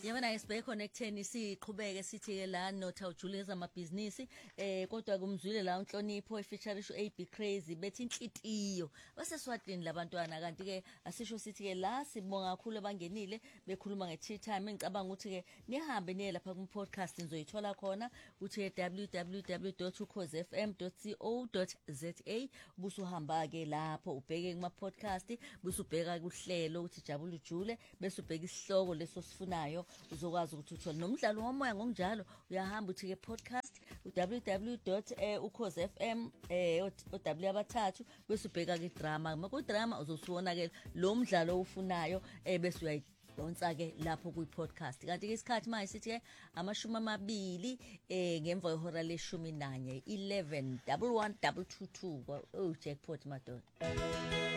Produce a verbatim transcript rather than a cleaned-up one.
Yabona isibhe connecteni siqhubeke sithi ke la notha ujuleza amabhizinisi eh kodwa kumzwile la uNhlonipho efeaturisho A B Crazy bethi inhlitiyo baseswatini labantwana kanti ke asisho sithi ke la sibonga kakhulu abangenile bekhuluma nge-tea time ngicabanga ukuthi ke nihambe niye lapha ku podcast nizoyithola khona uthi w w w dot ukhozi f m dot co dot za busuhamba ke lapho ubheke kuma podcast busubheka kuhlelo uthi jabula ujule bese ubheka isihloko leso sifunayo uzokwazi ukuthi uthole nomdlalo womoya ngokunjalo uyahamba uthi ke podcast w w dot ukhozi f m eh w abathathu bese ubheka ke drama maku drama uzosubona ke lo mdlalo ofunayo eh bese uyayi donsa ke lapho kuyi podcast kanti ke isikhathi manje sithi ke amashumi amabili eh ngemva kwehora leshumi nanye eleven one one two two two oh jackpot madoda.